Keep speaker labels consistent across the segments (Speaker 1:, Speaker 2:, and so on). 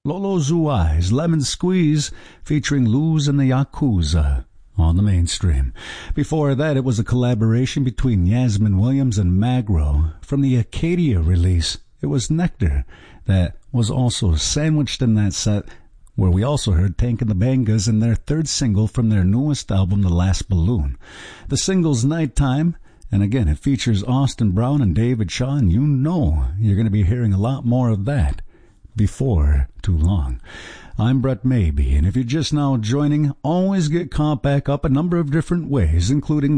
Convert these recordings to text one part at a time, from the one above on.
Speaker 1: Lolo's Eyes, Lemon Squeeze, featuring Luz and the Yakuza on the Mainstream. Before that, it was a collaboration between Yasmin Williams and Magro. From the Acadia release, it was Nectar that was also sandwiched in that set, where we also heard Tank and the Bangas in their third single from their newest album, The Last Balloon. The single's Nighttime, and again, it features Austin Brown and David Shaw, and you know you're going to be hearing a lot more of that before too long. I'm Brett Maybe, and if you're just now joining, always get caught back up a number of different ways, including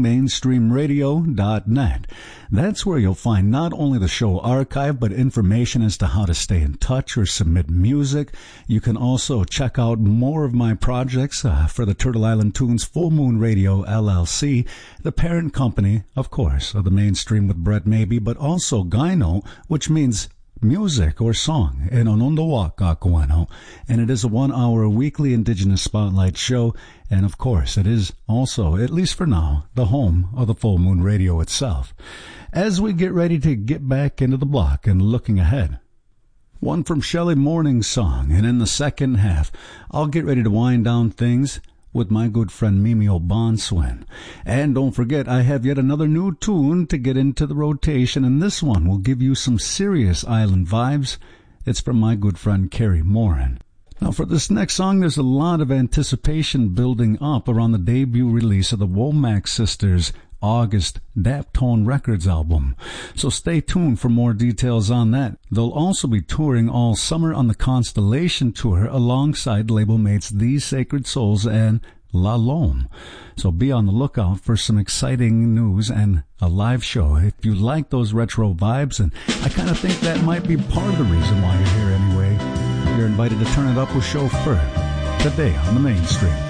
Speaker 1: mainstreamradio.net. That's where you'll find not only the show archive, but information as to how to stay in touch or submit music. You can also check out more of my projects for the Turtle Island Tunes Full Moon Radio LLC, the parent company, of course, of the Mainstream with Brett Maybe, but also Gyno, which means music or song in Onondaga, and it is a 1-hour weekly Indigenous Spotlight show, and of course it is also, at least for now, the home of the Full Moon Radio itself. As we get ready to get back into the block and looking ahead, one from Shelley Morning's song, and in the second half I'll get ready to wind down things with my good friend Mimi O'Bonswin. And don't forget, I have yet another new tune to get into the rotation, and this one will give you some serious island vibes. It's from my good friend Carrie Morin. Now, for this next song, there's a lot of anticipation building up around the debut release of the Womack Sisters' August Daptone Records album. So stay tuned for more details on that. They'll also be touring all summer on the Constellation Tour alongside label mates These Sacred Souls and La Lome. So be on the lookout for some exciting news and a live show. If you like those retro vibes, and I kind of think that might be part of the reason why you're here anyway, you're invited to turn it up with Chauffeur today on the Mainstream.